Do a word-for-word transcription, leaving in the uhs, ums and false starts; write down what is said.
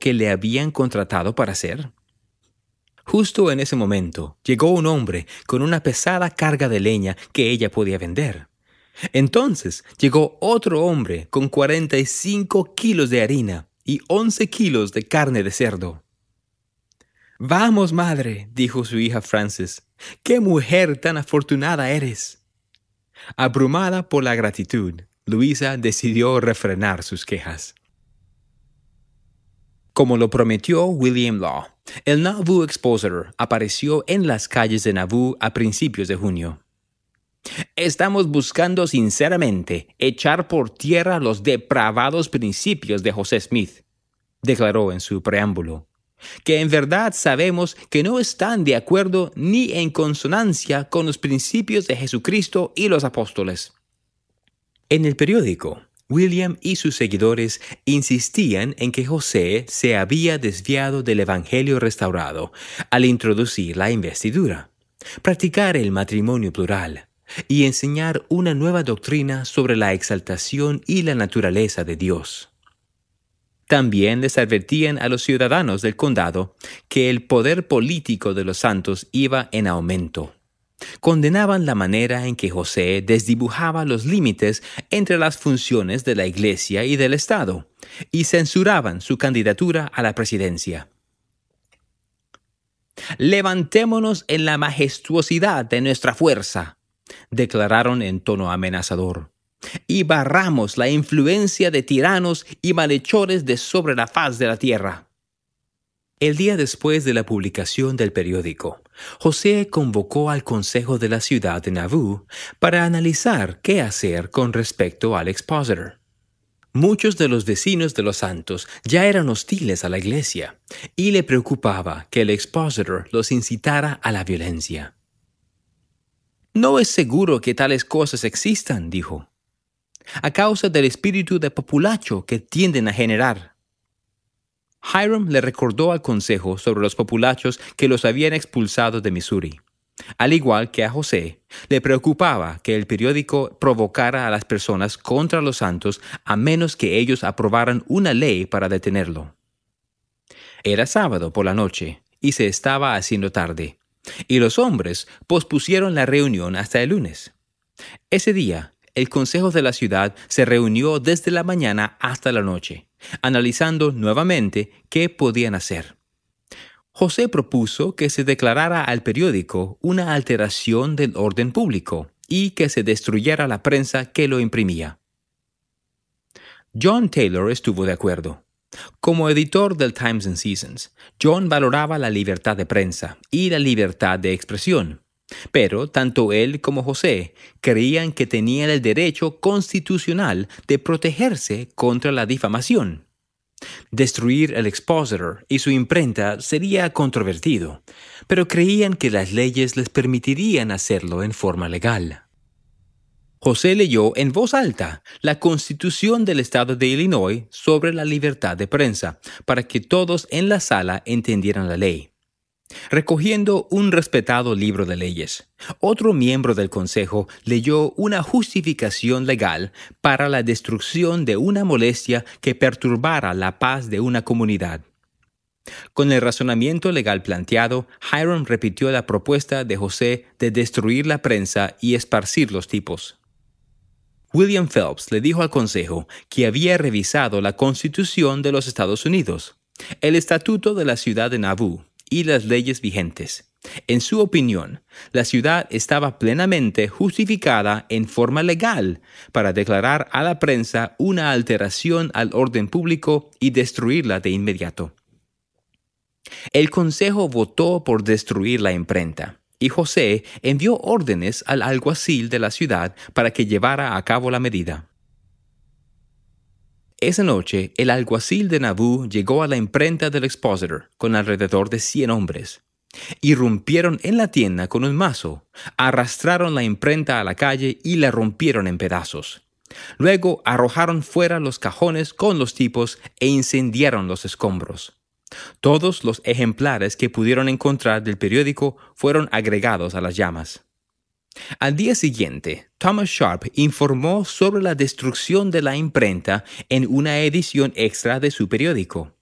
que le habían contratado para hacer? Justo en ese momento, llegó un hombre con una pesada carga de leña que ella podía vender. Entonces llegó otro hombre con cuarenta y cinco kilos de harina y once kilos de carne de cerdo. «Vamos, madre», dijo su hija Frances, «qué mujer tan afortunada eres». Abrumada por la gratitud, Luisa decidió refrenar sus quejas. Como lo prometió William Law, el Nauvoo Expositor apareció en las calles de Nauvoo a principios de junio. «Estamos buscando sinceramente echar por tierra los depravados principios de José Smith», declaró en su preámbulo, «que en verdad sabemos que no están de acuerdo ni en consonancia con los principios de Jesucristo y los apóstoles». En el periódico, William y sus seguidores insistían en que José se había desviado del Evangelio restaurado al introducir la investidura, practicar el matrimonio plural y enseñar una nueva doctrina sobre la exaltación y la naturaleza de Dios. También les advertían a los ciudadanos del condado que el poder político de los santos iba en aumento. Condenaban la manera en que José desdibujaba los límites entre las funciones de la Iglesia y del Estado, y censuraban su candidatura a la presidencia. «Levantémonos en la majestuosidad de nuestra fuerza», declararon en tono amenazador, «y barramos la influencia de tiranos y malhechores de sobre la faz de la tierra». El día después de la publicación del periódico, José convocó al consejo de la ciudad de Nauvoo para analizar qué hacer con respecto al Expositor. Muchos de los vecinos de los santos ya eran hostiles a la iglesia y le preocupaba que el Expositor los incitara a la violencia. «No es seguro que tales cosas existan», dijo, «a causa del espíritu de populacho que tienden a generar». Hiram le recordó al consejo sobre los populachos que los habían expulsado de Missouri. Al igual que a José, le preocupaba que el periódico provocara a las personas contra los santos a menos que ellos aprobaran una ley para detenerlo. Era sábado por la noche y se estaba haciendo tarde, y los hombres pospusieron la reunión hasta el lunes. Ese día, el consejo de la ciudad se reunió desde la mañana hasta la noche, analizando nuevamente qué podían hacer. José propuso que se declarara al periódico una alteración del orden público y que se destruyera la prensa que lo imprimía. John Taylor estuvo de acuerdo. Como editor del Times and Seasons, John valoraba la libertad de prensa y la libertad de expresión. Pero tanto él como José creían que tenían el derecho constitucional de protegerse contra la difamación. Destruir el Expositor y su imprenta sería controvertido, pero creían que las leyes les permitirían hacerlo en forma legal. José leyó en voz alta la Constitución del Estado de Illinois sobre la libertad de prensa para que todos en la sala entendieran la ley. Recogiendo un respetado libro de leyes, otro miembro del consejo leyó una justificación legal para la destrucción de una molestia que perturbara la paz de una comunidad. Con el razonamiento legal planteado, Hiram repitió la propuesta de José de destruir la prensa y esparcir los tipos. William Phelps le dijo al consejo que había revisado la Constitución de los Estados Unidos, el Estatuto de la Ciudad de Nauvoo y las leyes vigentes. En su opinión, la ciudad estaba plenamente justificada en forma legal para declarar a la prensa una alteración al orden público y destruirla de inmediato. El consejo votó por destruir la imprenta, y José envió órdenes al alguacil de la ciudad para que llevara a cabo la medida. Esa noche, el alguacil de Nauvoo llegó a la imprenta del Expositor con alrededor de cien hombres. Irrumpieron en la tienda con un mazo, arrastraron la imprenta a la calle y la rompieron en pedazos. Luego arrojaron fuera los cajones con los tipos e incendiaron los escombros. Todos los ejemplares que pudieron encontrar del periódico fueron agregados a las llamas. Al día siguiente, Thomas Sharp informó sobre la destrucción de la imprenta en una edición extra de su periódico.